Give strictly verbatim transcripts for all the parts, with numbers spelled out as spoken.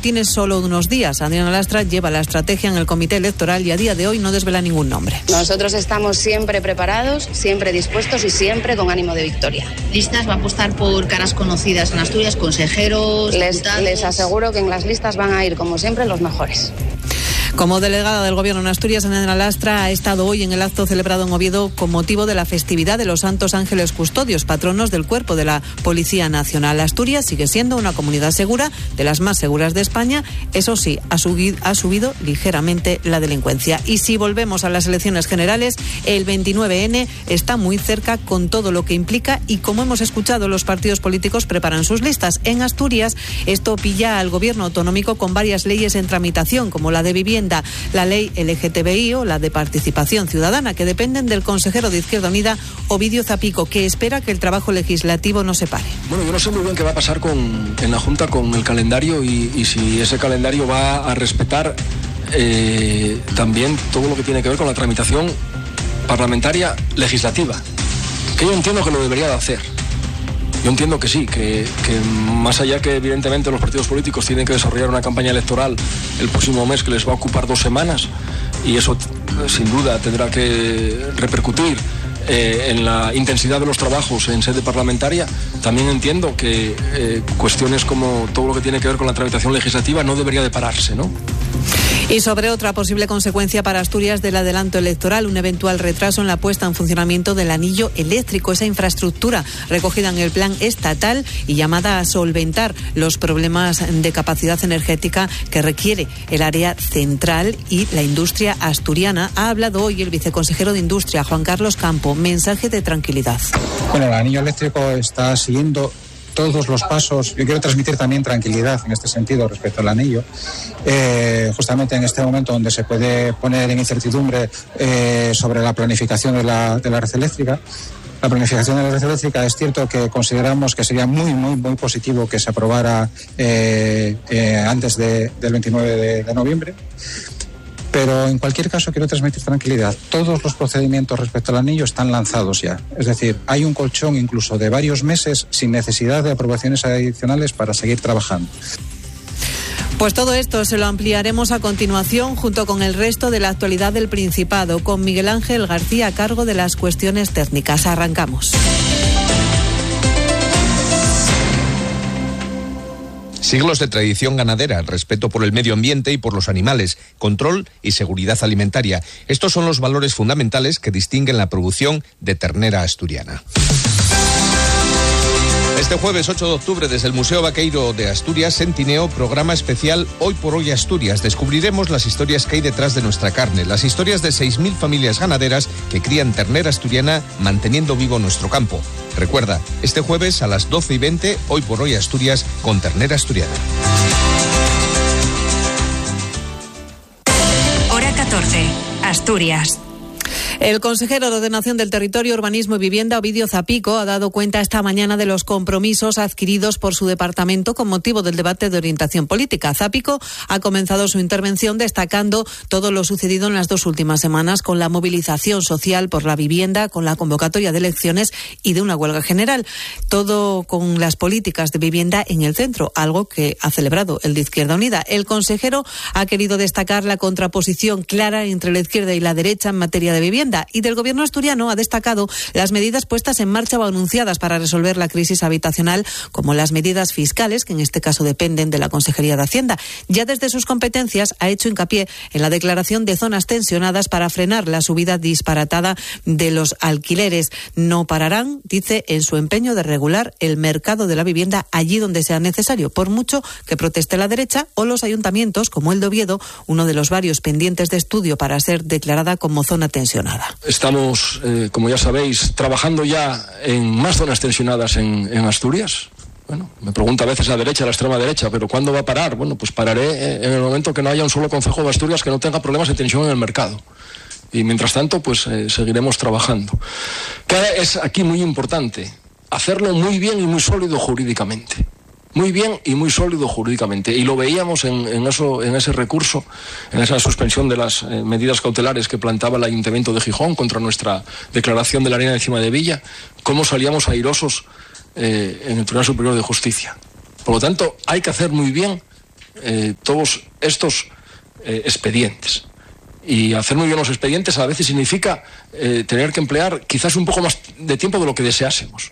tiene solo unos días. Adriana Lastra lleva la estrategia en el comité electoral y a día de hoy no desvela ningún nombre. Nosotros estamos siempre preparados, siempre dispuestos y siempre con ánimo de victoria. ¿Listas? ¿Va a apostar por caras conocidas en Asturias, consejeros, les, diputados? Les aseguro que en las listas van a ir, como siempre, los mejores. Como delegada del Gobierno en Asturias, Adriana Lastra ha estado hoy en el acto celebrado en Oviedo con motivo de la festividad de los Santos Ángeles Custodios, patronos del Cuerpo de la Policía Nacional. Asturias sigue siendo una comunidad segura, de las más seguras de España. Eso sí, ha subido, ha subido ligeramente la delincuencia. Y si volvemos a las elecciones generales, el veintinueve ene está muy cerca con todo lo que implica y, como hemos escuchado, los partidos políticos preparan sus listas. En Asturias, esto pilla al Gobierno autonómico con varias leyes en tramitación, como la de vivienda, la ley ele ge te be i o la de participación ciudadana, que dependen del consejero de Izquierda Unida, Ovidio Zapico, que espera que el trabajo legislativo no se pare. Bueno, yo no sé muy bien qué va a pasar con, en la Junta con el calendario y, y si ese calendario va a respetar eh, también todo lo que tiene que ver con la tramitación parlamentaria legislativa, que yo entiendo que lo debería de hacer. Yo entiendo que sí, que, que más allá que evidentemente los partidos políticos tienen que desarrollar una campaña electoral el próximo mes que les va a ocupar dos semanas y eso sin duda tendrá que repercutir eh, en la intensidad de los trabajos en sede parlamentaria, también entiendo que eh, cuestiones como todo lo que tiene que ver con la tramitación legislativa no debería de pararse, ¿no? Y sobre otra posible consecuencia para Asturias del adelanto electoral, un eventual retraso en la puesta en funcionamiento del anillo eléctrico, esa infraestructura recogida en el plan estatal y llamada a solventar los problemas de capacidad energética que requiere el área central y la industria asturiana. Ha hablado hoy el viceconsejero de Industria, Juan Carlos Campo. Mensaje de tranquilidad. Bueno, el anillo eléctrico está siguiendo todos los pasos. Yo quiero transmitir también tranquilidad en este sentido respecto al anillo, eh, justamente en este momento donde se puede poner en incertidumbre eh, sobre la planificación de la, de la red eléctrica. La planificación de la red eléctrica es cierto que consideramos que sería muy, muy, muy positivo que se aprobara eh, eh, antes de, del veintinueve de, de noviembre. Pero en cualquier caso quiero transmitir tranquilidad. Todos los procedimientos respecto al anillo están lanzados ya. Es decir, hay un colchón incluso de varios meses sin necesidad de aprobaciones adicionales para seguir trabajando. Pues todo esto se lo ampliaremos a continuación junto con el resto de la actualidad del Principado, con Miguel Ángel García a cargo de las cuestiones técnicas. Arrancamos. Siglos de tradición ganadera, respeto por el medio ambiente y por los animales, control y seguridad alimentaria. Estos son los valores fundamentales que distinguen la producción de ternera asturiana. Este jueves ocho de octubre, desde el Museo Vaqueiro de Asturias, Sentineo, programa especial Hoy por Hoy Asturias. Descubriremos las historias que hay detrás de nuestra carne, las historias de seis mil familias ganaderas que crían ternera asturiana manteniendo vivo nuestro campo. Recuerda, este jueves a las doce y veinte, Hoy por Hoy Asturias con ternera asturiana. Hora catorce, Asturias. El consejero de Ordenación del Territorio, Urbanismo y Vivienda, Ovidio Zapico, ha dado cuenta esta mañana de los compromisos adquiridos por su departamento con motivo del debate de orientación política. Zapico ha comenzado su intervención destacando todo lo sucedido en las dos últimas semanas con la movilización social por la vivienda, con la convocatoria de elecciones y de una huelga general. Todo con las políticas de vivienda en el centro, algo que ha celebrado el de Izquierda Unida. El consejero ha querido destacar la contraposición clara entre la izquierda y la derecha en materia de vivienda. Y del gobierno asturiano ha destacado las medidas puestas en marcha o anunciadas para resolver la crisis habitacional, como las medidas fiscales, que en este caso dependen de la Consejería de Hacienda. Ya desde sus competencias ha hecho hincapié en la declaración de zonas tensionadas para frenar la subida disparatada de los alquileres. No pararán, dice, en su empeño de regular el mercado de la vivienda allí donde sea necesario, por mucho que proteste la derecha o los ayuntamientos, como el de Oviedo, uno de los varios pendientes de estudio para ser declarada como zona tensionada. Estamos, eh, como ya sabéis, trabajando ya en más zonas tensionadas en, en Asturias. Bueno, me pregunta a veces la derecha, la extrema derecha, pero ¿cuándo va a parar? Bueno, pues pararé en el momento que no haya un solo concejo de Asturias que no tenga problemas de tensión en el mercado. Y mientras tanto, pues eh, seguiremos trabajando. Que es aquí muy importante hacerlo muy bien y muy sólido jurídicamente. Muy bien y muy sólido jurídicamente. Y lo veíamos en, en, eso, en ese recurso, en esa suspensión de las eh, medidas cautelares que planteaba el Ayuntamiento de Gijón contra nuestra declaración de la arena encima de Villa, cómo salíamos airosos eh, en el Tribunal Superior de Justicia. Por lo tanto, hay que hacer muy bien eh, todos estos eh, expedientes. Y hacer muy bien los expedientes a veces significa eh, tener que emplear quizás un poco más de tiempo de lo que deseásemos.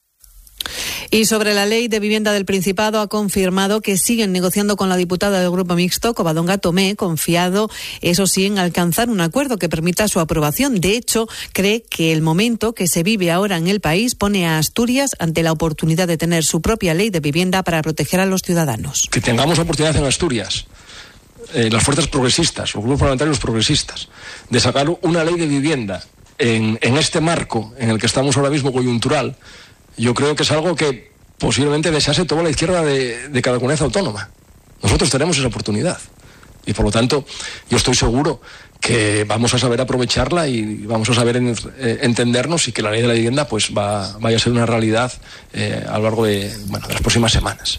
Y sobre la ley de vivienda del Principado ha confirmado que siguen negociando con la diputada del Grupo Mixto, Covadonga Tomé, confiado, eso sí, en alcanzar un acuerdo que permita su aprobación. De hecho, cree que el momento que se vive ahora en el país pone a Asturias ante la oportunidad de tener su propia ley de vivienda para proteger a los ciudadanos. Que tengamos la oportunidad en Asturias, eh, las fuerzas progresistas, los grupos parlamentarios progresistas, de sacar una ley de vivienda en, en este marco en el que estamos ahora mismo coyuntural, yo creo que es algo que posiblemente desease toda la izquierda de, de cada comunidad autónoma. Nosotros tenemos esa oportunidad y por lo tanto yo estoy seguro que vamos a saber aprovecharla y vamos a saber en, eh, entendernos y que la ley de la vivienda pues va, vaya a ser una realidad eh, a lo largo de, bueno, de las próximas semanas.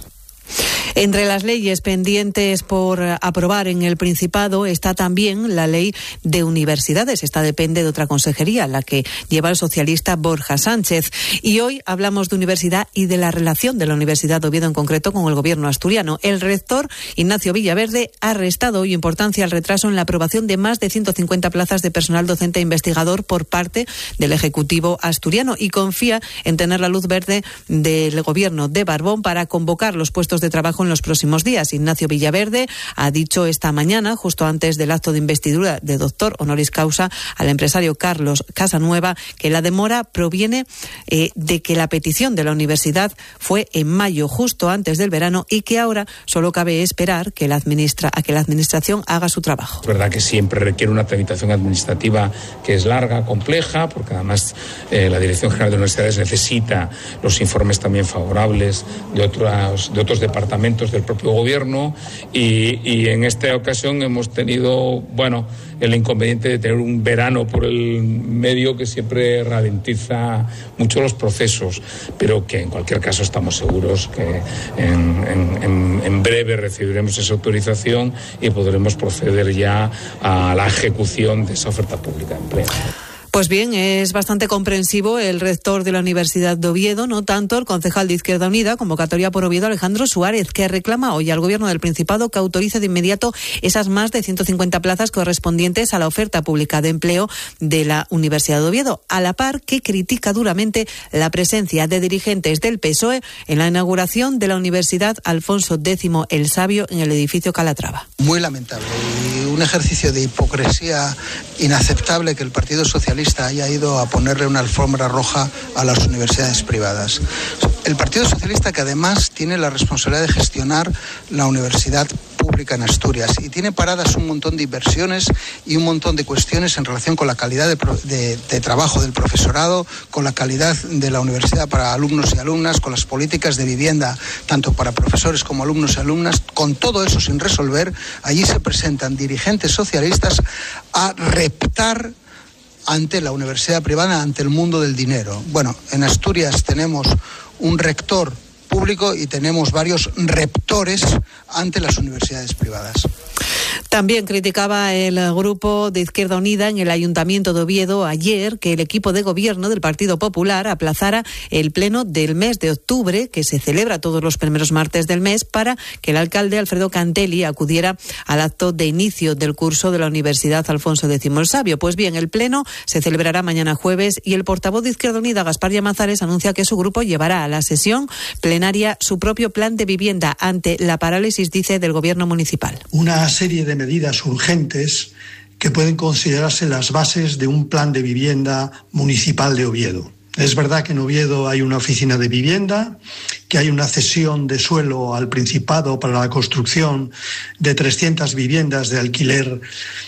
Entre las leyes pendientes por aprobar en el Principado está también la ley de universidades. Esta depende de otra consejería, la que lleva el socialista Borja Sánchez. Y hoy hablamos de universidad y de la relación de la Universidad de Oviedo en concreto con el gobierno asturiano. El rector, Ignacio Villaverde, ha restado hoy importancia al retraso en la aprobación de más de ciento cincuenta plazas de personal docente e investigador por parte del Ejecutivo asturiano y confía en tener la luz verde del gobierno de Barbón para convocar los puestos de trabajo en los próximos días. Ignacio Villaverde ha dicho esta mañana, justo antes del acto de investidura de doctor honoris causa al empresario Carlos Casanueva, que la demora proviene eh, de que la petición de la universidad fue en mayo, justo antes del verano, y que ahora solo cabe esperar que la administra, a que la administración haga su trabajo. Es verdad que siempre requiere una tramitación administrativa que es larga, compleja, porque además eh, la Dirección General de Universidades necesita los informes también favorables de otros, de otros departamentos del propio gobierno y, y en esta ocasión hemos tenido, bueno, el inconveniente de tener un verano por el medio que siempre ralentiza mucho los procesos, pero que en cualquier caso estamos seguros que en, en, en breve recibiremos esa autorización y podremos proceder ya a la ejecución de esa oferta pública de empleo. Pues bien, es bastante comprensivo el rector de la Universidad de Oviedo, no tanto el concejal de Izquierda Unida, convocatoria por Oviedo, Alejandro Suárez, que reclama hoy al gobierno del Principado que autorice de inmediato esas más de ciento cincuenta plazas correspondientes a la oferta pública de empleo de la Universidad de Oviedo, a la par que critica duramente la presencia de dirigentes del P S O E en la inauguración de la Universidad Alfonso X el Sabio en el edificio Calatrava. Muy lamentable y un ejercicio de hipocresía inaceptable que el Partido Socialista haya ido a ponerle una alfombra roja a las universidades privadas. El Partido Socialista, que además tiene la responsabilidad de gestionar la universidad pública en Asturias y tiene paradas un montón de inversiones y un montón de cuestiones en relación con la calidad de, de, de trabajo del profesorado, con la calidad de la universidad para alumnos y alumnas, con las políticas de vivienda tanto para profesores como alumnos y alumnas. Con todo eso sin resolver, allí se presentan dirigentes socialistas a reptar ante la universidad privada, ante el mundo del dinero. Bueno, en Asturias tenemos un rector público y tenemos varios reptores ante las universidades privadas. También criticaba el grupo de Izquierda Unida en el Ayuntamiento de Oviedo ayer que el equipo de gobierno del Partido Popular aplazara el pleno del mes de octubre, que se celebra todos los primeros martes del mes, para que el alcalde Alfredo Cantelli acudiera al acto de inicio del curso de la Universidad Alfonso X el Sabio. Pues bien, el pleno se celebrará mañana jueves y el portavoz de Izquierda Unida, Gaspar Llamazares, anuncia que su grupo llevará a la sesión plenaria su propio plan de vivienda ante la parálisis, dice, del gobierno municipal. Una serie de medidas urgentes que pueden considerarse las bases de un plan de vivienda municipal de Oviedo. Es verdad que en Oviedo hay una oficina de vivienda, que hay una cesión de suelo al Principado para la construcción de trescientas viviendas de alquiler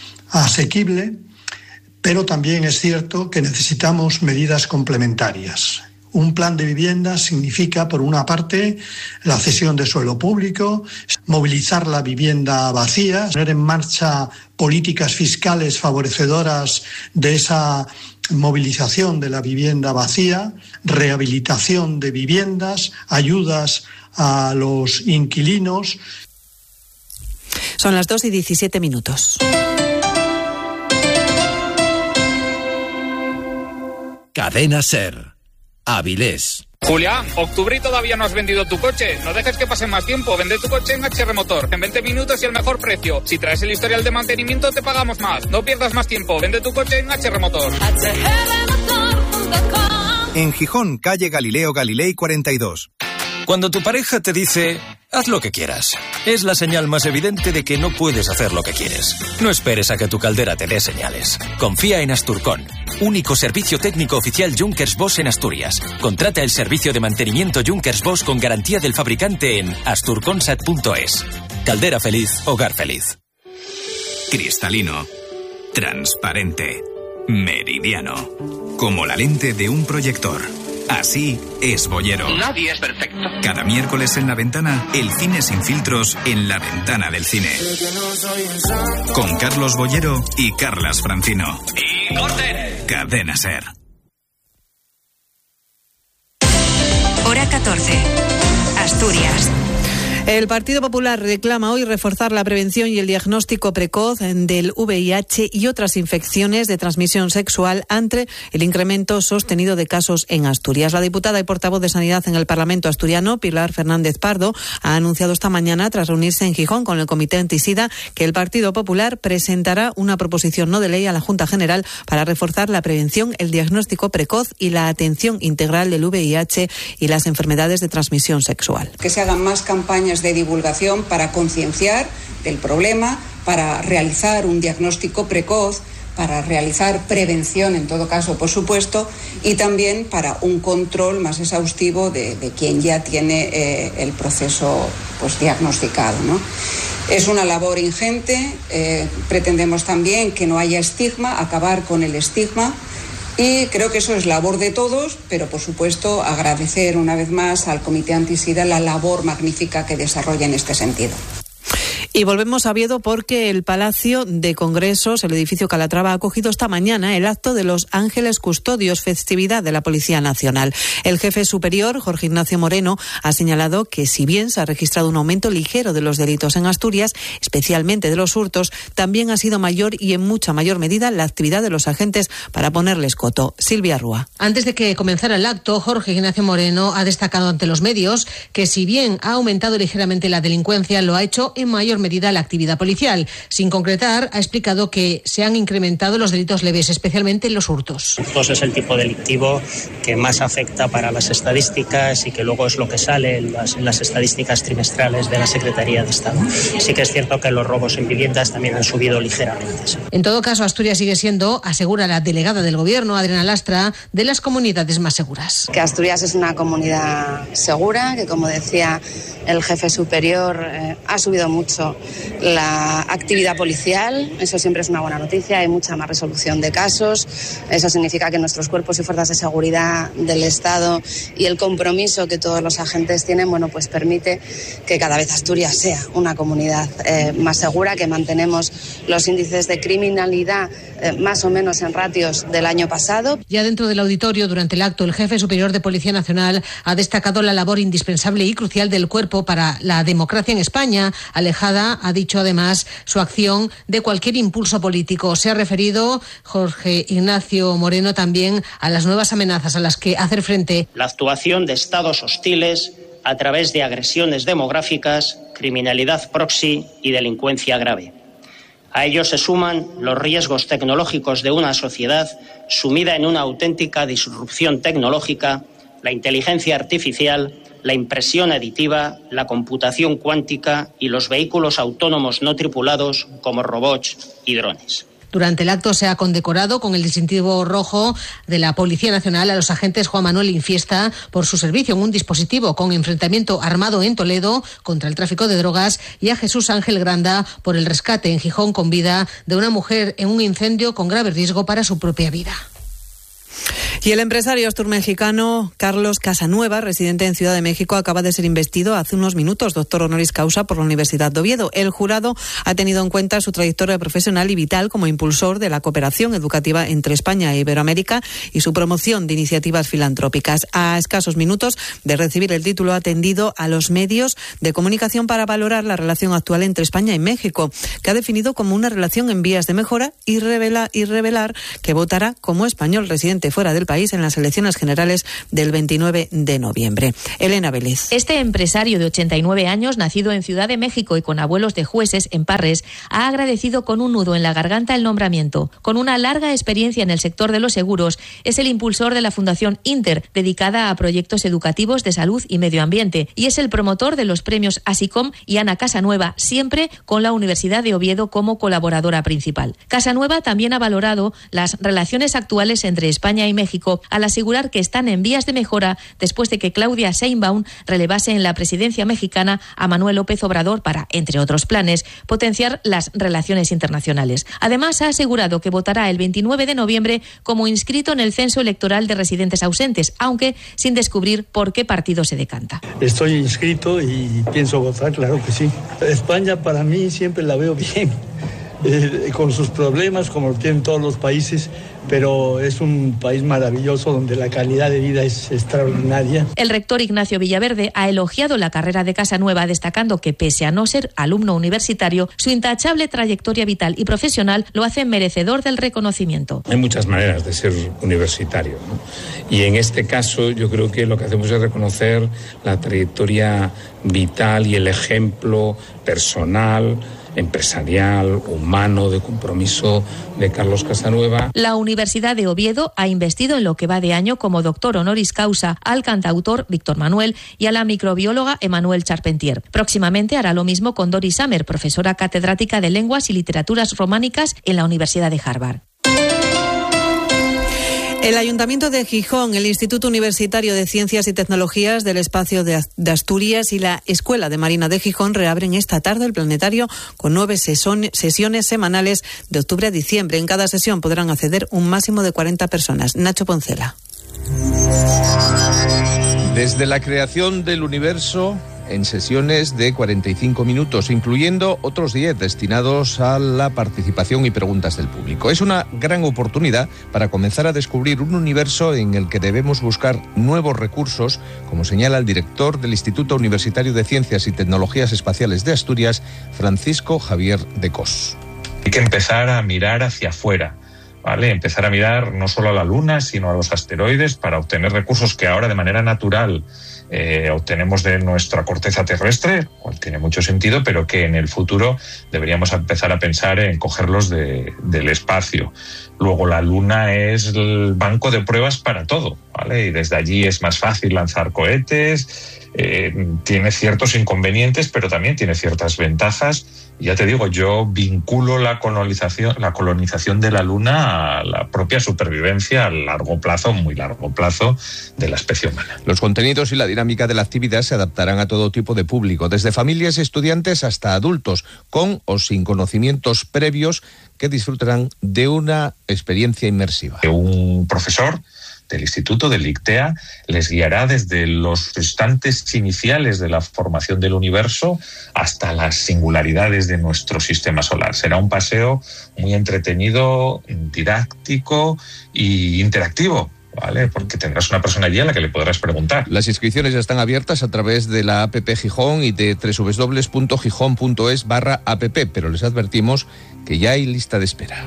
asequible, pero también es cierto que necesitamos medidas complementarias. Un plan de vivienda significa, por una parte, la cesión de suelo público, movilizar la vivienda vacía, poner en marcha políticas fiscales favorecedoras de esa movilización de la vivienda vacía, rehabilitación de viviendas, ayudas a los inquilinos. Son las dos y diecisiete minutos. Cadena SER. Avilés. Julián, octubre y todavía no has vendido tu coche. No dejes que pase más tiempo. Vende tu coche en H R Motor. En veinte minutos y el mejor precio. Si traes el historial de mantenimiento, te pagamos más. No pierdas más tiempo. Vende tu coche en H R Motor. En Gijón, calle Galileo Galilei cuarenta y dos. Cuando tu pareja te dice, haz lo que quieras, es la señal más evidente de que no puedes hacer lo que quieres. No esperes a que tu caldera te dé señales. Confía en Asturcon, único servicio técnico oficial Junkers Bosch en Asturias. Contrata el servicio de mantenimiento Junkers Bosch con garantía del fabricante en asturconsat punto es. Caldera feliz, hogar feliz. Cristalino, transparente, meridiano, como la lente de un proyector. Así es Boyero. Nadie es perfecto. Cada miércoles en La Ventana, el cine sin filtros en la ventana del cine. Con Carlos Boyero y Carlas Francino. ¡Y corten! Cadena SER. Hora catorce. Asturias. El Partido Popular reclama hoy reforzar la prevención y el diagnóstico precoz del V I H y otras infecciones de transmisión sexual ante el incremento sostenido de casos en Asturias. La diputada y portavoz de Sanidad en el Parlamento asturiano, Pilar Fernández Pardo, ha anunciado esta mañana, tras reunirse en Gijón con el Comité Antisida, que el Partido Popular presentará una proposición no de ley a la Junta General para reforzar la prevención, el diagnóstico precoz y la atención integral del V I H y las enfermedades de transmisión sexual. Que se hagan más campañas de divulgación para concienciar del problema, para realizar un diagnóstico precoz, para realizar prevención en todo caso, por supuesto, y también para un control más exhaustivo de, de quien ya tiene eh, el proceso pues, diagnosticado, ¿no? Es una labor ingente, eh, pretendemos también que no haya estigma, acabar con el estigma. Y creo que eso es labor de todos, pero por supuesto agradecer una vez más al Comité Antisida la labor magnífica que desarrolla en este sentido. Y volvemos a Oviedo porque el Palacio de Congresos, el edificio Calatrava, ha acogido esta mañana el acto de los Ángeles Custodios, festividad de la Policía Nacional. El jefe superior, Jorge Ignacio Moreno, ha señalado que si bien se ha registrado un aumento ligero de los delitos en Asturias, especialmente de los hurtos, también ha sido mayor y en mucha mayor medida la actividad de los agentes para ponerles coto. Silvia Rúa. Antes de que comenzara el acto, Jorge Ignacio Moreno ha destacado ante los medios que si bien ha aumentado ligeramente la delincuencia, lo ha hecho en mayor medida la actividad policial. Sin concretar, ha explicado que se han incrementado los delitos leves, especialmente los hurtos. Hurtos es el tipo delictivo que más afecta para las estadísticas y que luego es lo que sale en las, en las estadísticas trimestrales de la Secretaría de Estado. Sí que es cierto que los robos en viviendas también han subido ligeramente. ¿Sí? En todo caso, Asturias sigue siendo, asegura la delegada del Gobierno, Adriana Lastra, de las comunidades más seguras. Que Asturias es una comunidad segura, que como decía el jefe superior, eh, ha subido mucho la actividad policial, eso siempre es una buena noticia, hay mucha más resolución de casos, eso significa que nuestros cuerpos y fuerzas de seguridad del Estado y el compromiso que todos los agentes tienen, bueno, pues permite que cada vez Asturias sea una comunidad eh, más segura, que mantenemos los índices de criminalidad eh, más o menos en ratios del año pasado. Ya dentro del auditorio, durante el acto, el jefe superior de Policía Nacional ha destacado la labor indispensable y crucial del cuerpo para la democracia en España, alejada, ha dicho además, su acción de cualquier impulso político. Se ha referido Jorge Ignacio Moreno también a las nuevas amenazas a las que hacer frente. La actuación de estados hostiles a través de agresiones demográficas, criminalidad proxy y delincuencia grave. A ello se suman los riesgos tecnológicos de una sociedad sumida en una auténtica disrupción tecnológica, la inteligencia artificial, la impresión aditiva, la computación cuántica y los vehículos autónomos no tripulados como robots y drones. Durante el acto se ha condecorado con el distintivo rojo de la Policía Nacional a los agentes Juan Manuel Infiesta por su servicio en un dispositivo con enfrentamiento armado en Toledo contra el tráfico de drogas y a Jesús Ángel Granda por el rescate en Gijón con vida de una mujer en un incendio con grave riesgo para su propia vida. Y el empresario asturmexicano Carlos Casanueva, residente en Ciudad de México, acaba de ser investido hace unos minutos doctor honoris causa por la Universidad de Oviedo. El jurado ha tenido en cuenta su trayectoria profesional y vital como impulsor de la cooperación educativa entre España e Iberoamérica y su promoción de iniciativas filantrópicas. A escasos minutos de recibir el título, ha atendido a los medios de comunicación para valorar la relación actual entre España y México, que ha definido como una relación en vías de mejora, y revela y revelar que votará como español residente fuera del país en las elecciones generales del veintinueve de noviembre. Elena Vélez. Este empresario de ochenta y nueve años, nacido en Ciudad de México y con abuelos de jueces en Parres, ha agradecido con un nudo en la garganta el nombramiento. Con una larga experiencia en el sector de los seguros, es el impulsor de la Fundación Inter, dedicada a proyectos educativos de salud y medio ambiente, y es el promotor de los premios ASICOM y Ana Casanueva, siempre con la Universidad de Oviedo como colaboradora principal. Casanueva también ha valorado las relaciones actuales entre España y México al asegurar que están en vías de mejora después de que Claudia Sheinbaum relevase en la presidencia mexicana a Manuel López Obrador para, entre otros planes, potenciar las relaciones internacionales. Además, ha asegurado que votará el veintinueve de noviembre como inscrito en el censo electoral de residentes ausentes, aunque sin descubrir por qué partido se decanta. Estoy inscrito y pienso votar, claro que sí. España para mí siempre la veo bien, eh, con sus problemas como lo tienen todos los países, pero es un país maravilloso donde la calidad de vida es extraordinaria. El rector Ignacio Villaverde ha elogiado la carrera de Casanueva, destacando que, pese a no ser alumno universitario, su intachable trayectoria vital y profesional lo hace merecedor del reconocimiento. Hay muchas maneras de ser universitario, ¿no? Y en este caso yo creo que lo que hacemos es reconocer la trayectoria vital y el ejemplo personal, empresarial, humano, de compromiso de Carlos Casanueva. La Universidad de Oviedo ha investido en lo que va de año como doctor honoris causa al cantautor Víctor Manuel y a la microbióloga Emmanuel Charpentier. Próximamente hará lo mismo con Doris Sommer, profesora catedrática de lenguas y literaturas románicas en la Universidad de Harvard. El Ayuntamiento de Gijón, el Instituto Universitario de Ciencias y Tecnologías del Espacio de Asturias y la Escuela de Marina de Gijón reabren esta tarde el planetario con nueve sesiones semanales de octubre a diciembre. En cada sesión podrán acceder un máximo de cuarenta personas. Nacho Poncela. Desde la creación del universo, en sesiones de cuarenta y cinco minutos, incluyendo otros diez destinados a la participación y preguntas del público. Es una gran oportunidad para comenzar a descubrir un universo en el que debemos buscar nuevos recursos, como señala el director del Instituto Universitario de Ciencias y Tecnologías Espaciales de Asturias, Francisco Javier de Cos. Hay que empezar a mirar hacia afuera, ¿vale? Empezar a mirar no solo a la Luna, sino a los asteroides para obtener recursos que ahora de manera natural Eh, obtenemos de nuestra corteza terrestre, cual tiene mucho sentido, pero que en el futuro deberíamos empezar a pensar en cogerlos de, del espacio. Luego la Luna es el banco de pruebas para todo, ¿vale? Y desde allí es más fácil lanzar cohetes, eh, tiene ciertos inconvenientes, pero también tiene ciertas ventajas. Y ya te digo, yo vinculo la colonización, la colonización de la Luna a la propia supervivencia a largo plazo, muy largo plazo, de la especie humana. Los contenidos y la dinámica de la actividad se adaptarán a todo tipo de público, desde familias y estudiantes hasta adultos, con o sin conocimientos previos, que disfrutarán de una experiencia inmersiva. Un profesor del Instituto, del ICTEA, les guiará desde los instantes iniciales de la formación del universo hasta las singularidades de nuestro sistema solar. Será un paseo muy entretenido, didáctico e interactivo, ¿vale? Porque tendrás una persona allí a la que le podrás preguntar. Las inscripciones ya están abiertas a través de la app Gijón y de doble u doble u doble u punto gijón punto es barra app, pero les advertimos que ya hay lista de espera.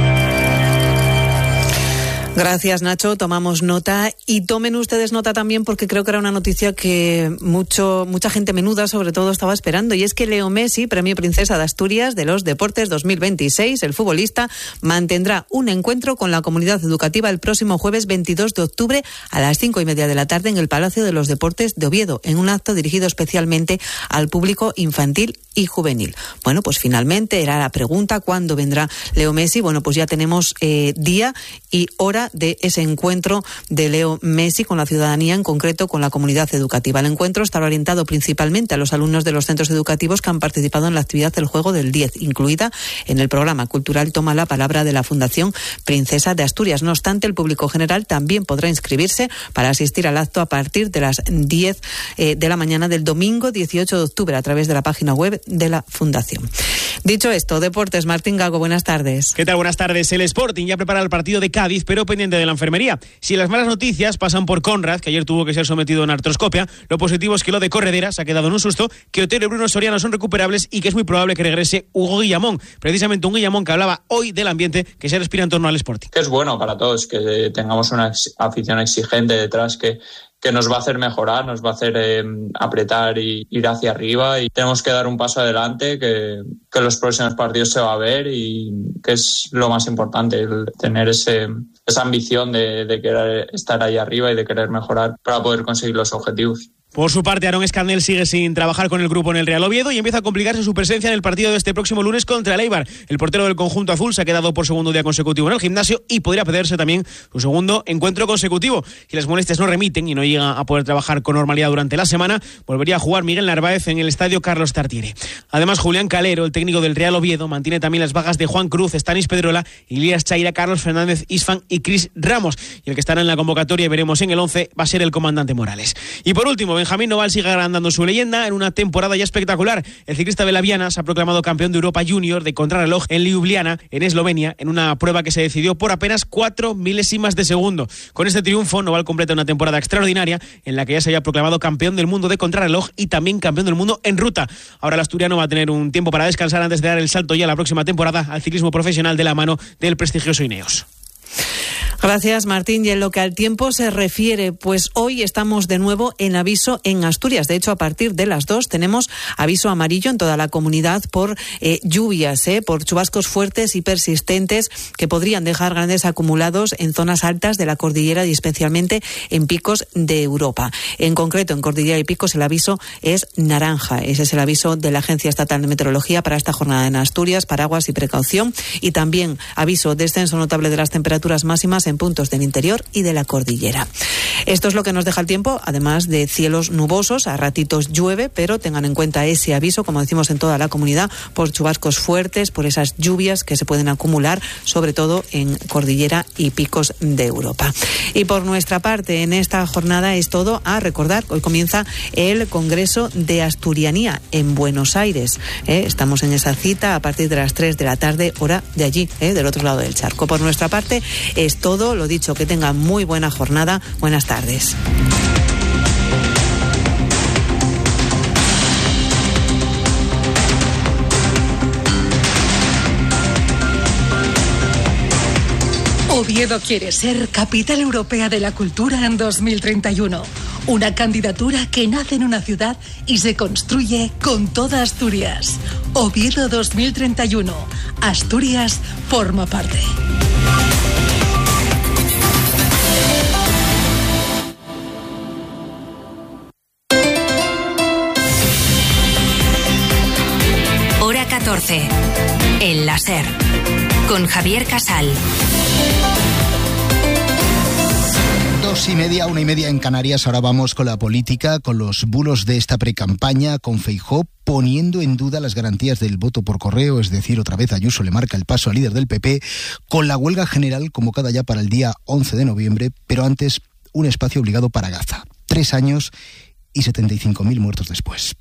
Gracias, Nacho. Tomamos nota y tomen ustedes nota también, porque creo que era una noticia que mucho mucha gente menuda, sobre todo, estaba esperando, y es que Leo Messi, Premio Princesa de Asturias de los Deportes dos mil veintiséis, el futbolista, mantendrá un encuentro con la comunidad educativa el próximo jueves veintidós de octubre a las cinco y media de la tarde en el Palacio de los Deportes de Oviedo, en un acto dirigido especialmente al público infantil y juvenil. Bueno, pues finalmente era la pregunta, ¿cuándo vendrá Leo Messi? Bueno, pues ya tenemos eh, día y hora de ese encuentro de Leo Messi con la ciudadanía, en concreto con la comunidad educativa. El encuentro estará orientado principalmente a los alumnos de los centros educativos que han participado en la actividad del Juego del diez, incluida en el programa cultural Toma la Palabra de la Fundación Princesa de Asturias. No obstante, el público general también podrá inscribirse para asistir al acto a partir de las diez eh, de la mañana del domingo dieciocho de octubre a través de la página web de la Fundación. Dicho esto, deportes, Martín Gago, buenas tardes. ¿Qué tal? Buenas tardes. El Sporting ya prepara el partido de Cádiz, pero pendiente de la enfermería. Si las malas noticias pasan por Conrad, que ayer tuvo que ser sometido a una artroscopia, lo positivo es que lo de Corredera se ha quedado en un susto, que Otero y Bruno Soriano son recuperables y que es muy probable que regrese Hugo Guillamón. Precisamente un Guillamón que hablaba hoy del ambiente que se respira en torno al Sporting. Es bueno para todos que tengamos una afición exigente detrás que que nos va a hacer mejorar, nos va a hacer eh, apretar y ir hacia arriba, y tenemos que dar un paso adelante que, que en los próximos partidos se va a ver, y que es lo más importante, el tener ese, esa ambición de, de querer estar ahí arriba y de querer mejorar para poder conseguir los objetivos. Por su parte, Aaron Escandel sigue sin trabajar con el grupo en el Real Oviedo y empieza a complicarse su presencia en el partido de este próximo lunes contra el Eibar. El portero del conjunto azul se ha quedado por segundo día consecutivo en el gimnasio y podría perderse también su segundo encuentro consecutivo. Si las molestias no remiten y no llega a poder trabajar con normalidad durante la semana, volvería a jugar Miguel Narváez en el estadio Carlos Tartiere. Además, Julián Calero, el técnico del Real Oviedo, mantiene también las bajas de Juan Cruz, Stanis Pedrola, Elías Chaira, Carlos Fernández, Isfan y Cris Ramos. Y el que estará en la convocatoria y veremos en el once va a ser el comandante Morales. Y por último, Benjamín Noval sigue agrandando su leyenda en una temporada ya espectacular. El ciclista de la Viana se ha proclamado campeón de Europa Junior de contrarreloj en Ljubljana, en Eslovenia, en una prueba que se decidió por apenas cuatro milésimas de segundo. Con este triunfo, Noval completa una temporada extraordinaria en la que ya se había proclamado campeón del mundo de contrarreloj y también campeón del mundo en ruta. Ahora el asturiano va a tener un tiempo para descansar antes de dar el salto ya la próxima temporada al ciclismo profesional de la mano del prestigioso Ineos. Gracias, Martín. Y en lo que al tiempo se refiere, pues hoy estamos de nuevo en aviso en Asturias. De hecho, a partir de las dos tenemos aviso amarillo en toda la comunidad por eh, lluvias, eh, por chubascos fuertes y persistentes que podrían dejar grandes acumulados en zonas altas de la cordillera y especialmente en picos de Europa. En concreto, en cordillera y picos el aviso es naranja. Ese es el aviso de la Agencia Estatal de Meteorología para esta jornada en Asturias, paraguas y precaución. Y también aviso descenso notable de las temperaturas máximas en puntos del interior y de la cordillera. Esto es lo que nos deja el tiempo, además de cielos nubosos, a ratitos llueve, pero tengan en cuenta ese aviso, como decimos en toda la comunidad, por chubascos fuertes, por esas lluvias que se pueden acumular, sobre todo en cordillera y picos de Europa. Y por nuestra parte, en esta jornada es todo. A recordar, hoy comienza el Congreso de Asturianía en Buenos Aires. ¿eh? Estamos en esa cita a partir de las tres de la tarde, hora de allí, ¿eh? del otro lado del charco. Por nuestra parte es todo. Lo dicho, que tengan muy buena jornada. Buenas tardes. Oviedo quiere ser capital europea de la cultura en dos mil treinta y uno. Una candidatura que nace en una ciudad y se construye con toda Asturias. Oviedo dos mil treinta y uno. Asturias forma parte. Hora catorce. El láser. Con Javier Casal. Dos y media, una y media en Canarias. Ahora vamos con la política, con los bulos de esta precampaña, con Feijóo poniendo en duda las garantías del voto por correo, es decir, otra vez Ayuso le marca el paso al líder del P P, con la huelga general convocada ya para el día once de noviembre, pero antes un espacio obligado para Gaza. Tres años y setenta y cinco mil muertos después.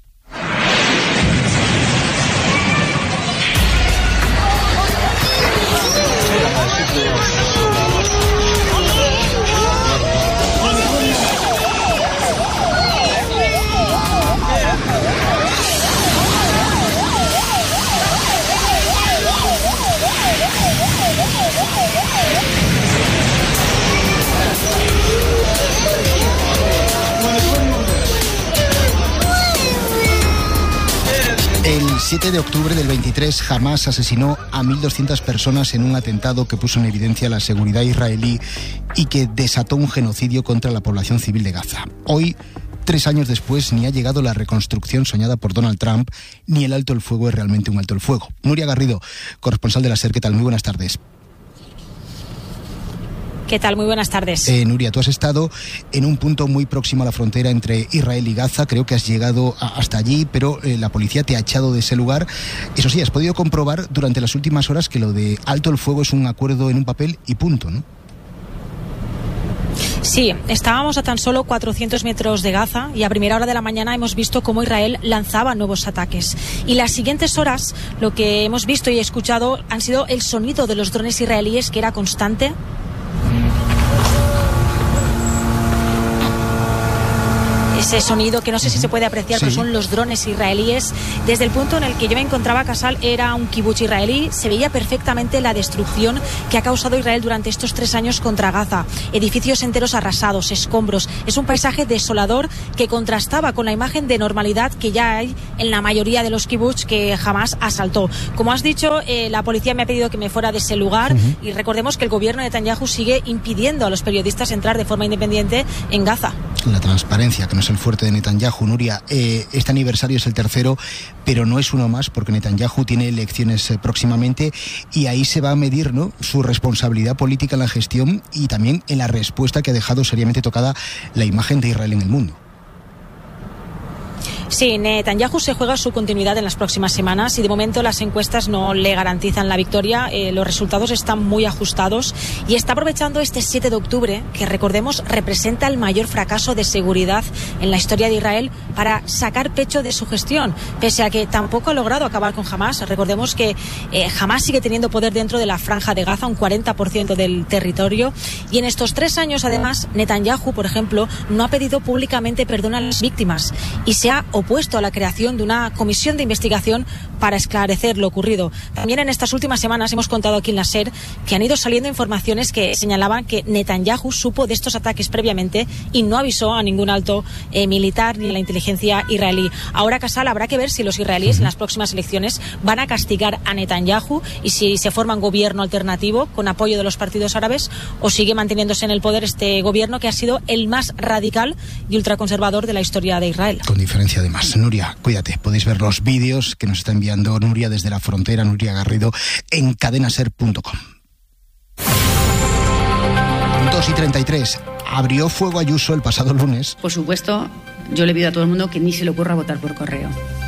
El siete de octubre del veintitrés, Hamás asesinó a mil doscientas personas en un atentado que puso en evidencia la seguridad israelí y que desató un genocidio contra la población civil de Gaza. Hoy, tres años después, ni ha llegado la reconstrucción soñada por Donald Trump, ni el alto el fuego es realmente un alto el fuego. Nuria Garrido, corresponsal de la SER, ¿qué tal? Muy buenas tardes. ¿Qué tal? Muy buenas tardes. Eh, Nuria, tú has estado en un punto muy próximo a la frontera entre Israel y Gaza. Creo que has llegado a, hasta allí, pero eh, la policía te ha echado de ese lugar. Eso sí, has podido comprobar durante las últimas horas que lo de alto el fuego es un acuerdo en un papel y punto, ¿no? Sí, estábamos a tan solo cuatrocientos metros de Gaza y a primera hora de la mañana hemos visto cómo Israel lanzaba nuevos ataques. Y las siguientes horas lo que hemos visto y escuchado han sido el sonido de los drones israelíes, que era constante. ese sonido que no sé si se puede apreciar, sí, pero son los drones israelíes. Desde el punto en el que yo me encontraba, Casal, era un kibutz israelí, se veía perfectamente la destrucción que ha causado Israel durante estos tres años contra Gaza. Edificios enteros arrasados, escombros. Es un paisaje desolador que contrastaba con la imagen de normalidad que ya hay en la mayoría de los kibutz que jamás asaltó. Como has dicho, eh, la policía me ha pedido que me fuera de ese lugar, uh-huh. y recordemos que el gobierno de Netanyahu sigue impidiendo a los periodistas entrar de forma independiente en Gaza. La transparencia, que no es el fuerte de Netanyahu. Nuria, eh, este aniversario es el tercero, pero no es uno más, porque Netanyahu tiene elecciones eh, próximamente, y ahí se va a medir, ¿no?, su responsabilidad política en la gestión y también en la respuesta que ha dejado seriamente tocada la imagen de Israel en el mundo. Sí, Netanyahu se juega su continuidad en las próximas semanas y de momento las encuestas no le garantizan la victoria. Eh, los resultados están muy ajustados y está aprovechando este siete de octubre, que recordemos representa el mayor fracaso de seguridad en la historia de Israel, para sacar pecho de su gestión, pese a que tampoco ha logrado acabar con Hamás. Recordemos que eh, Hamás sigue teniendo poder dentro de la franja de Gaza, un cuarenta por ciento del territorio, y en estos tres años además Netanyahu, por ejemplo, no ha pedido públicamente perdón a las víctimas y se ha opuesto a la creación de una comisión de investigación para esclarecer lo ocurrido. También en estas últimas semanas hemos contado aquí en la SER que han ido saliendo informaciones que señalaban que Netanyahu supo de estos ataques previamente y no avisó a ningún alto eh, militar ni a la inteligencia israelí. Ahora, Casal, habrá que ver si los israelíes en las próximas elecciones van a castigar a Netanyahu y si se forma un gobierno alternativo con apoyo de los partidos árabes, o sigue manteniéndose en el poder este gobierno que ha sido el más radical y ultraconservador de la historia de Israel. Con diferencia además. Nuria, cuídate. Podéis ver los vídeos que nos está enviando Nuria desde la frontera, Nuria Garrido, en cadenaser punto com. dos y treinta y tres. Abrió fuego Ayuso el pasado lunes. Por supuesto, yo le pido a todo el mundo que ni se le ocurra votar por correo.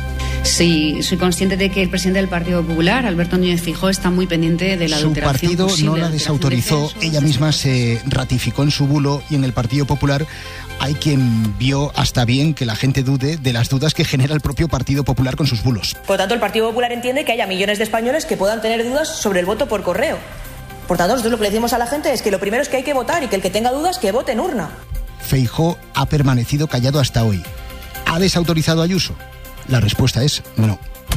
Sí, soy consciente de que el presidente del Partido Popular, Alberto Núñez Feijóo, está muy pendiente de la adulteración. Su partido no la desautorizó, ella misma se ratificó en su bulo, y en el Partido Popular hay quien vio hasta bien que la gente dude de las dudas que genera el propio Partido Popular con sus bulos. Por lo tanto, el Partido Popular entiende que haya millones de españoles que puedan tener dudas sobre el voto por correo. Por tanto, nosotros lo que le decimos a la gente es que lo primero es que hay que votar y que el que tenga dudas, que vote en urna. Feijóo ha permanecido callado hasta hoy. ¿Ha desautorizado a Ayuso? La respuesta es no.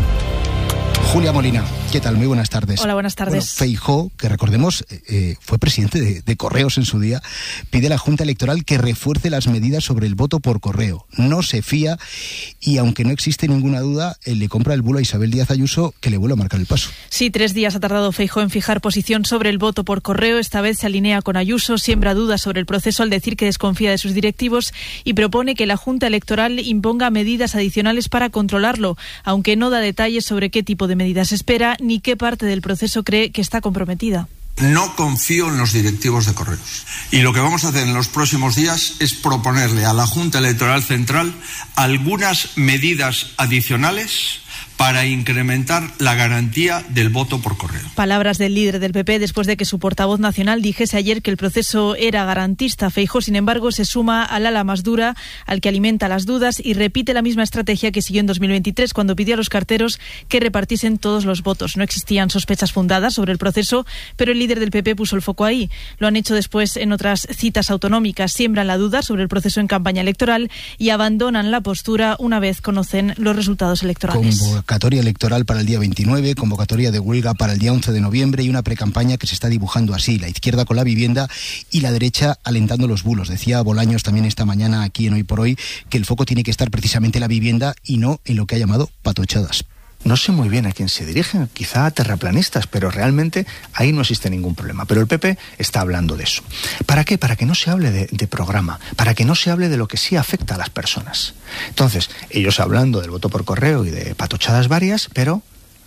Julia Molina, ¿qué tal? Muy buenas tardes. Hola, buenas tardes. Bueno, Feijóo, que recordemos, eh, fue presidente de, de Correos en su día, pide a la Junta Electoral que refuerce las medidas sobre el voto por correo. No se fía y, aunque no existe ninguna duda, él le compra el bulo a Isabel Díaz Ayuso, que le vuelve a marcar el paso. Sí, tres días ha tardado Feijóo en fijar posición sobre el voto por correo. Esta vez se alinea con Ayuso, siembra dudas sobre el proceso al decir que desconfía de sus directivos y propone que la Junta Electoral imponga medidas adicionales para controlarlo, aunque no da detalles sobre qué tipo de medidas espera ni qué parte del proceso cree que está comprometida. No confío en los directivos de Correos. Y lo que vamos a hacer en los próximos días es proponerle a la Junta Electoral Central algunas medidas adicionales para incrementar la garantía del voto por correo. Palabras del líder del P P después de que su portavoz nacional dijese ayer que el proceso era garantista. Feijóo, sin embargo, se suma al ala más dura, al que alimenta las dudas, y repite la misma estrategia que siguió en dos mil veintitrés, cuando pidió a los carteros que repartiesen todos los votos. No existían sospechas fundadas sobre el proceso, pero el líder del P P puso el foco ahí. Lo han hecho después en otras citas autonómicas. Siembran la duda sobre el proceso en campaña electoral y abandonan la postura una vez conocen los resultados electorales. Convocatoria electoral para el día veintinueve, convocatoria de huelga para el día once de noviembre y una precampaña que se está dibujando así, la izquierda con la vivienda y la derecha alentando los bulos. Decía Bolaños también esta mañana aquí en Hoy por Hoy que el foco tiene que estar precisamente en la vivienda y no en lo que ha llamado patochadas. No sé muy bien a quién se dirigen, quizá a terraplanistas, pero realmente ahí no existe ningún problema. Pero el P P está hablando de eso. ¿Para qué? Para que no se hable de, de programa, para que no se hable de lo que sí afecta a las personas. Entonces, ellos hablando del voto por correo y de patochadas varias, pero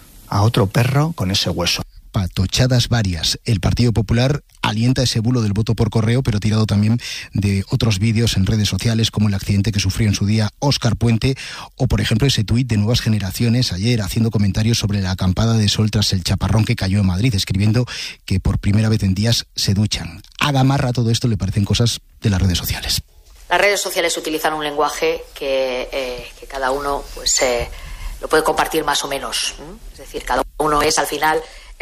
a otro perro con ese hueso. Patochadas varias. El Partido Popular alienta ese bulo del voto por correo, pero tirado también de otros vídeos en redes sociales, como el accidente que sufrió en su día Óscar Puente, o por ejemplo ese tuit de Nuevas Generaciones ayer haciendo comentarios sobre la acampada de sol tras el chaparrón que cayó en Madrid, escribiendo que por primera vez en días se duchan. A Gamarra todo esto le parecen cosas de las redes sociales. Las redes sociales utilizan un lenguaje que, eh, que cada uno pues eh, lo puede compartir más o menos. ¿eh? Es decir, cada uno es al final...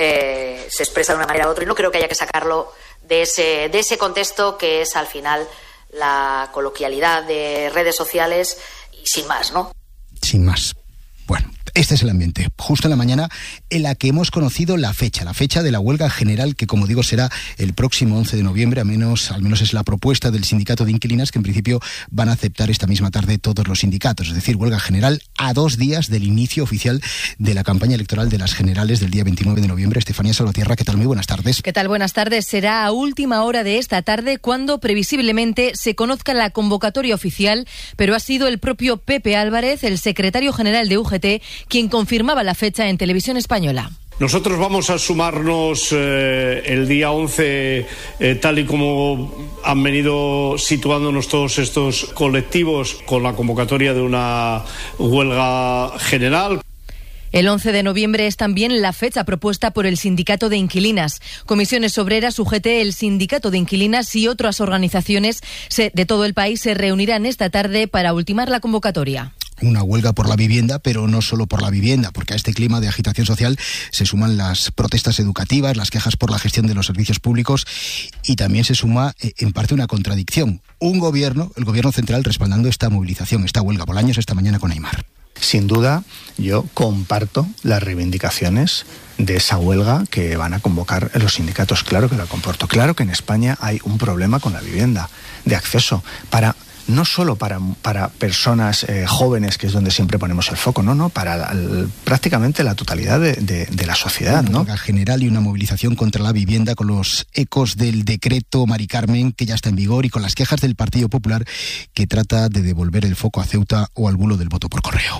Eh, se expresa de una manera u otra y no creo que haya que sacarlo de ese, de ese contexto que es al final la coloquialidad de redes sociales y sin más, ¿no? Sin más. Bueno, este es el ambiente, justo en la mañana en la que hemos conocido la fecha, la fecha de la huelga general que, como digo, será el próximo once de noviembre, al menos, al menos es la propuesta del sindicato de inquilinas, que en principio van a aceptar esta misma tarde todos los sindicatos, es decir, huelga general a dos días del inicio oficial de la campaña electoral de las generales del día veintinueve de noviembre. Estefanía Salvatierra, ¿qué tal? Muy buenas tardes. ¿Qué tal? Buenas tardes. Será a última hora de esta tarde cuando previsiblemente se conozca la convocatoria oficial, pero ha sido el propio Pepe Álvarez, el secretario general de U G T, quien confirmaba la fecha en Televisión Española. Nosotros vamos a sumarnos eh, el día once, eh, tal y como han venido situándonos todos estos colectivos con la convocatoria de una huelga general. El once de noviembre es también la fecha propuesta por el Sindicato de Inquilinas. Comisiones Obreras, U G T, el Sindicato de Inquilinas y otras organizaciones de todo el país se reunirán esta tarde para ultimar la convocatoria. Una huelga por la vivienda, pero no solo por la vivienda, porque a este clima de agitación social se suman las protestas educativas, las quejas por la gestión de los servicios públicos y también se suma, en parte, una contradicción. Un gobierno, el gobierno central, respaldando esta movilización, esta huelga. Bolaños esta mañana con Aymar. Sin duda, yo comparto las reivindicaciones de esa huelga que van a convocar los sindicatos. Claro que la comporto. Claro que en España hay un problema con la vivienda, de acceso para... no solo para, para personas eh, jóvenes, que es donde siempre ponemos el foco, no, no, para la, el, prácticamente la totalidad de, de, de la sociedad, ¿no? Una huelga general y una movilización contra la vivienda con los ecos del decreto Mari Carmen, que ya está en vigor, y con las quejas del Partido Popular, que trata de devolver el foco a Ceuta o al bulo del voto por correo.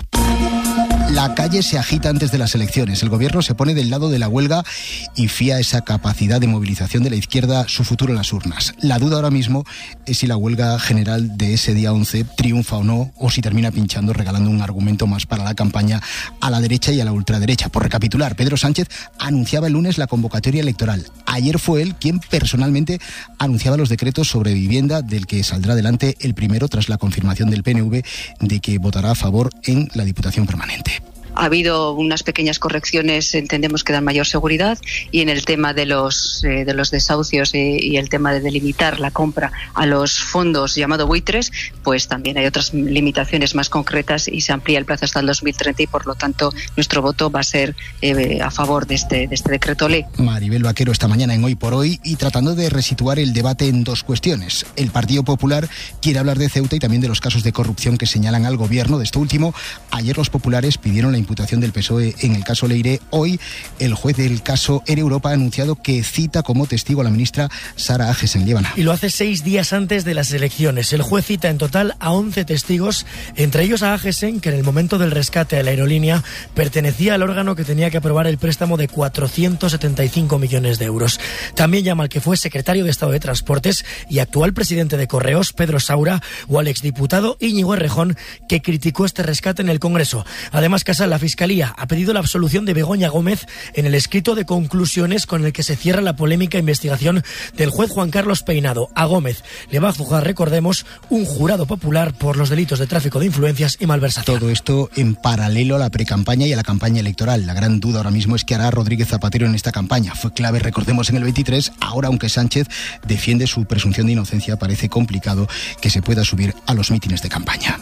La calle se agita antes de las elecciones. El gobierno se pone del lado de la huelga y fía esa capacidad de movilización de la izquierda su futuro en las urnas. La duda ahora mismo es si la huelga general de ese día once triunfa o no, o si termina pinchando, regalando un argumento más para la campaña a la derecha y a la ultraderecha. Por recapitular, Pedro Sánchez anunciaba el lunes la convocatoria electoral. Ayer fue él quien personalmente anunciaba los decretos sobre vivienda, del que saldrá adelante el primero tras la confirmación del P N V de que votará a favor en la Diputación Permanente. Ha habido unas pequeñas correcciones, entendemos que dan mayor seguridad, y en el tema de los eh, de los desahucios eh, y el tema de delimitar la compra a los fondos llamado buitres, pues también hay otras limitaciones más concretas y se amplía el plazo hasta el dos mil treinta y por lo tanto nuestro voto va a ser eh, a favor de este, de este decreto ley. Maribel Vaquero esta mañana en Hoy por Hoy, y tratando de resituar el debate en dos cuestiones. El Partido Popular quiere hablar de Ceuta y también de los casos de corrupción que señalan al gobierno. De esto último, ayer los populares pidieron la imputación del P S O E en el caso Leire. Hoy el juez del caso Air Europa ha anunciado que cita como testigo a la ministra Sara Agesen. Líbana. Y lo hace seis días antes de las elecciones. El juez cita en total a once testigos, entre ellos a Agesen, que en el momento del rescate de la aerolínea pertenecía al órgano que tenía que aprobar el préstamo de cuatrocientos setenta y cinco millones de euros. También llama al que fue secretario de Estado de Transportes y actual presidente de Correos, Pedro Saura, o al exdiputado Íñigo Errejón, que criticó este rescate en el Congreso. Además, Casal, la Fiscalía ha pedido la absolución de Begoña Gómez en el escrito de conclusiones con el que se cierra la polémica investigación del juez Juan Carlos Peinado. A Gómez le va a juzgar, recordemos, un jurado popular por los delitos de tráfico de influencias y malversación. Todo esto en paralelo a la precampaña y a la campaña electoral. La gran duda ahora mismo es qué hará Rodríguez Zapatero en esta campaña. Fue clave, recordemos, en el veintitrés. Ahora, aunque Sánchez defiende su presunción de inocencia, parece complicado que se pueda subir a los mítines de campaña.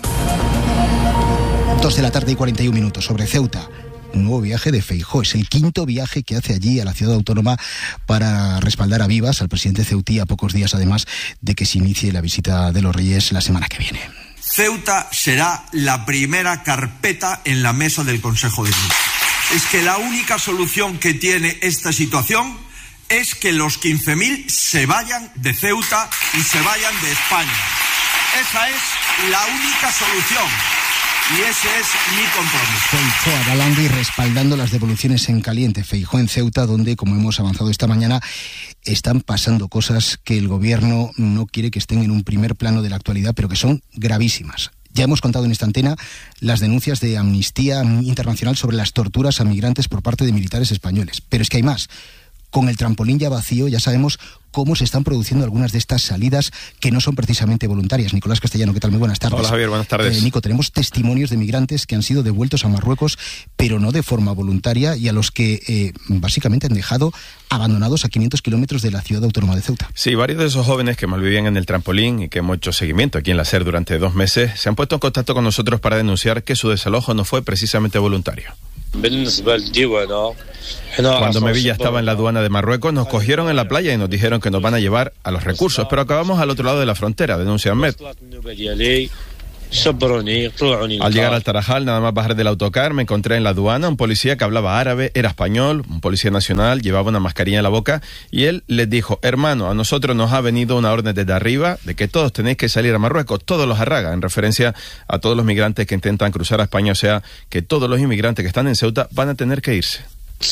Dos de la tarde y cuarenta y un minutos. Sobre Ceuta, un nuevo viaje de Feijóo. Es el quinto viaje que hace allí a la ciudad autónoma para respaldar a vivas al presidente ceutí, a pocos días además de que se inicie la visita de los Reyes la semana que viene. Ceuta será la primera carpeta en la mesa del Consejo de Ministros. Es que la única solución que tiene esta situación es que los quince mil se vayan de Ceuta y se vayan de España. Esa es la única solución. Y ese es mi compromiso. Feijóo avalando y respaldando las devoluciones en caliente. Feijóo en Ceuta, donde, como hemos avanzado esta mañana, están pasando cosas que el gobierno no quiere que estén en un primer plano de la actualidad, pero que son gravísimas. Ya hemos contado en esta antena las denuncias de Amnistía Internacional sobre las torturas a migrantes por parte de militares españoles. Pero es que hay más. Con el trampolín ya vacío, ya sabemos cómo se están produciendo algunas de estas salidas que no son precisamente voluntarias. Nicolás Castellano, ¿qué tal? Muy buenas tardes. Hola, Javier, buenas tardes. Eh, Nico, tenemos testimonios de migrantes que han sido devueltos a Marruecos, pero no de forma voluntaria, y a los que eh, básicamente han dejado abandonados a quinientos kilómetros de la ciudad autónoma de Ceuta. Sí, varios de esos jóvenes que malvivían en el trampolín y que hemos hecho seguimiento aquí en la SER durante dos meses, se han puesto en contacto con nosotros para denunciar que su desalojo no fue precisamente voluntario. Cuando Mevilla estaba en la aduana de Marruecos, nos cogieron en la playa y nos dijeron que nos van a llevar a los recursos, pero acabamos al otro lado de la frontera, denuncia Ahmed. Al llegar al Tarajal, nada más bajar del autocar, me encontré en la aduana un policía que hablaba árabe, era español, un policía nacional, llevaba una mascarilla en la boca, y él les dijo: hermano, a nosotros nos ha venido una orden desde arriba de que todos tenéis que salir a Marruecos, todos los Arraga, en referencia a todos los migrantes que intentan cruzar a España, o sea, que todos los inmigrantes que están en Ceuta van a tener que irse.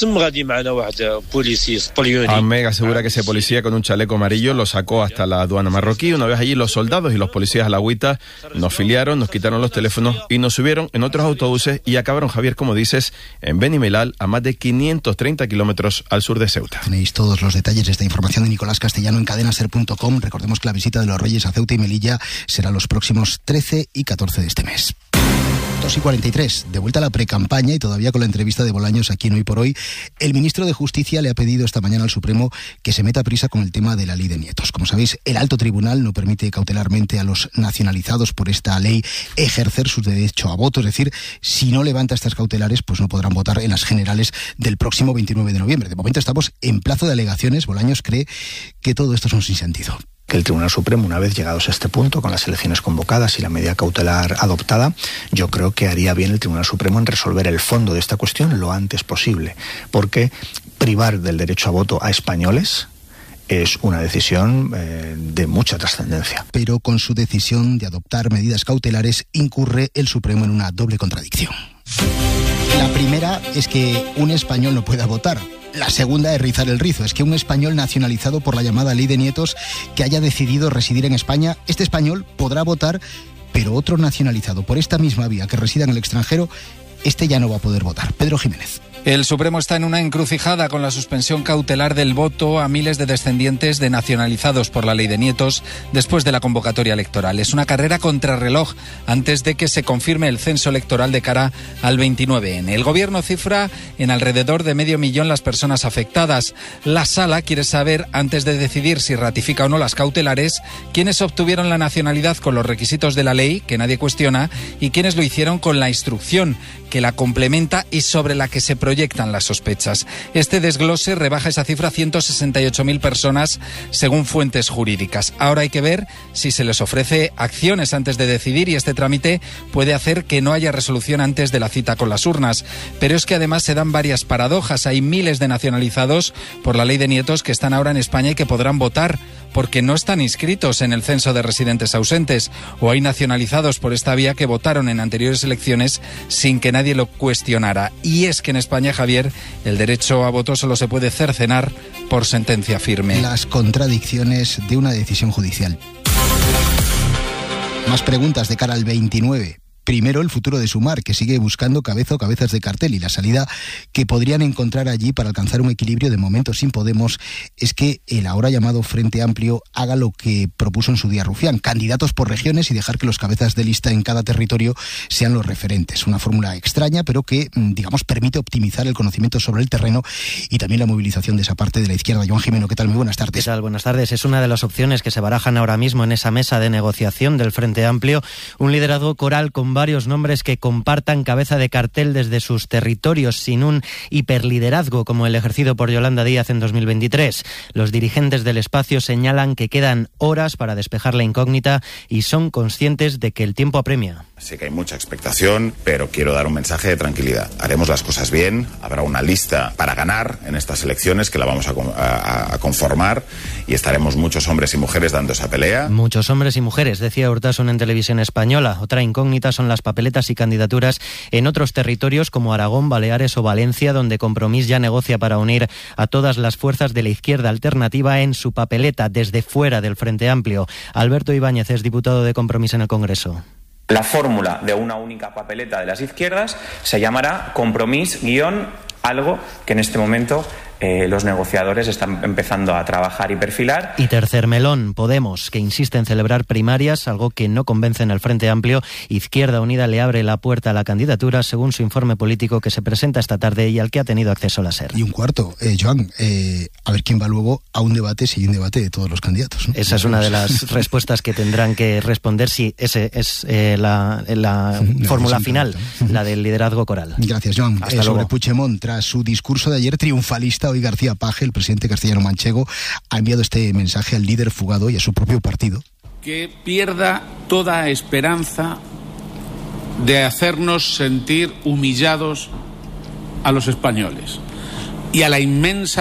Ahmed asegura que ese policía con un chaleco amarillo lo sacó hasta la aduana marroquí. Una vez allí, los soldados y los policías alagüitas nos filiaron, nos quitaron los teléfonos y nos subieron en otros autobuses y acabaron, Javier, como dices, en Beni Mellal, a más de quinientos treinta kilómetros al sur de Ceuta. Tenéis todos los detalles de esta información de Nicolás Castellano en cadena ser punto com. Recordemos que la visita de los Reyes a Ceuta y Melilla será los próximos trece y catorce de este mes. dos y cuarenta y tres, de vuelta a la precampaña y todavía con la entrevista de Bolaños aquí en Hoy por Hoy, el ministro de Justicia le ha pedido esta mañana al Supremo que se meta prisa con el tema de la ley de nietos. Como sabéis, el alto tribunal no permite cautelarmente a los nacionalizados por esta ley ejercer su derecho a voto, es decir, si no levanta estas cautelares, pues no podrán votar en las generales del próximo veintinueve de noviembre. De momento estamos en plazo de alegaciones. Bolaños cree que todo esto es un sinsentido. Que el Tribunal Supremo, una vez llegados a este punto, con las elecciones convocadas y la medida cautelar adoptada, yo creo que haría bien el Tribunal Supremo en resolver el fondo de esta cuestión lo antes posible, porque privar del derecho a voto a españoles es una decisión eh, de mucha trascendencia. Pero con su decisión de adoptar medidas cautelares incurre el Supremo en una doble contradicción. La primera es que un español no pueda votar. La segunda es rizar el rizo, es que un español nacionalizado por la llamada ley de nietos que haya decidido residir en España, este español podrá votar, pero otro nacionalizado por esta misma vía que resida en el extranjero, este ya no va a poder votar. Pedro Jiménez. El Supremo está en una encrucijada con la suspensión cautelar del voto a miles de descendientes de nacionalizados por la ley de nietos después de la convocatoria electoral. Es una carrera contrarreloj antes de que se confirme el censo electoral de cara al veintinueve ene. El Gobierno cifra en alrededor de medio millón las personas afectadas. La Sala quiere saber, antes de decidir si ratifica o no las cautelares, quiénes obtuvieron la nacionalidad con los requisitos de la ley, que nadie cuestiona, y quiénes lo hicieron con la instrucción, que la complementa y sobre la que se proyectan las sospechas. Este desglose rebaja esa cifra a ciento sesenta y ocho mil personas según fuentes jurídicas. Ahora hay que ver si se les ofrece acciones antes de decidir y este trámite puede hacer que no haya resolución antes de la cita con las urnas. Pero es que además se dan varias paradojas. Hay miles de nacionalizados por la ley de nietos que están ahora en España y que podrán votar porque no están inscritos en el censo de residentes ausentes, o hay nacionalizados por esta vía que votaron en anteriores elecciones sin que nadie lo cuestionara. Y es que en España, Javier, el derecho a voto solo se puede cercenar por sentencia firme. Las contradicciones de una decisión judicial. Más preguntas de cara al veintinueve. Primero, el futuro de Sumar, que sigue buscando cabeza o cabezas de cartel, y la salida que podrían encontrar allí para alcanzar un equilibrio de momento sin Podemos es que el ahora llamado Frente Amplio haga lo que propuso en su día Rufián, candidatos por regiones y dejar que los cabezas de lista en cada territorio sean los referentes. Una fórmula extraña, pero que, digamos, permite optimizar el conocimiento sobre el terreno y también la movilización de esa parte de la izquierda. Joan Jimeno, ¿qué tal? Muy buenas tardes. ¿Qué tal? Buenas tardes. Es una de las opciones que se barajan ahora mismo en esa mesa de negociación del Frente Amplio, un liderazgo coral con varios nombres que compartan cabeza de cartel desde sus territorios sin un hiperliderazgo como el ejercido por Yolanda Díaz en dos mil veintitrés. Los dirigentes del espacio señalan que quedan horas para despejar la incógnita y son conscientes de que el tiempo apremia. Sé que hay mucha expectación, pero quiero dar un mensaje de tranquilidad. Haremos las cosas bien, habrá una lista para ganar en estas elecciones que la vamos a, a, a conformar y estaremos muchos hombres y mujeres dando esa pelea. Muchos hombres y mujeres, decía Urtasun en Televisión Española. Otra incógnita son las papeletas y candidaturas en otros territorios como Aragón, Baleares o Valencia, donde Compromís ya negocia para unir a todas las fuerzas de la izquierda alternativa en su papeleta desde fuera del Frente Amplio. Alberto Ibáñez es diputado de Compromís en el Congreso. La fórmula de una única papeleta de las izquierdas se llamará Compromís guión algo que en este momento eh, los negociadores están empezando a trabajar y perfilar. Y tercer melón, Podemos, que insiste en celebrar primarias, algo que no convence en el Frente Amplio. Izquierda Unida le abre la puerta a la candidatura, según su informe político que se presenta esta tarde y al que ha tenido acceso la SER. Y un cuarto, eh, Joan, eh, a ver quién va luego a un debate, si hay un debate de todos los candidatos, ¿no? Esa es una de las respuestas que tendrán que responder si ese es eh, la, la fórmula final, la del liderazgo coral. Gracias, Joan. Hasta eh, sobre luego. Puigdemont, tras su discurso de ayer triunfalista, hoy García Paje, el presidente castellano-manchego, ha enviado este mensaje al líder fugado y a su propio partido. Que pierda toda esperanza de hacernos sentir humillados a los españoles y a la inmensa